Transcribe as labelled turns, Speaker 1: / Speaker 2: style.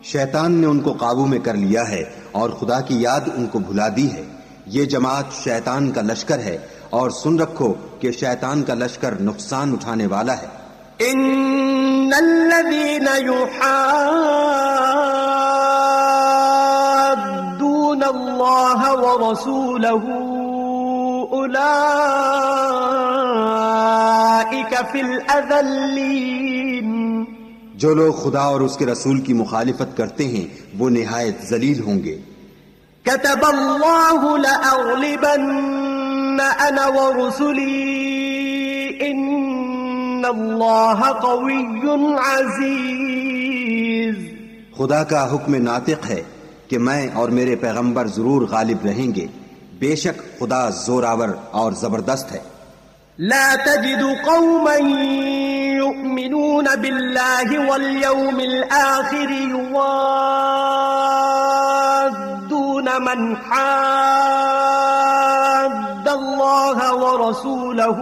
Speaker 1: شیطان نے ان کو قابو میں کر لیا ہے اور خدا کی یاد ان کو بھلا دی ہے. یہ جماعت شیطان کا لشکر ہے اور سن رکھو کہ شیطان کا لشکر نقصان اٹھانے والا ہے.
Speaker 2: ان الذين يحادون الله ورسوله اولئك في الاذلين.
Speaker 1: جو لوگ خدا اور اس کے رسول کی مخالفت کرتے ہیں وہ نہایت ذلیل ہوں گے.
Speaker 2: كتب الله لأغلبن انا ورسلي ان الله قوي عزيز.
Speaker 1: خدا کا حکم ناطق ہے کہ میں اور میرے پیغمبر ضرور غالب رہیں گے. بے شک خدا زوراور اور زبردست ہے.
Speaker 2: لا تجد قوما يؤمنون بالله واليوم الآخر يوادون من حاد الله ورسوله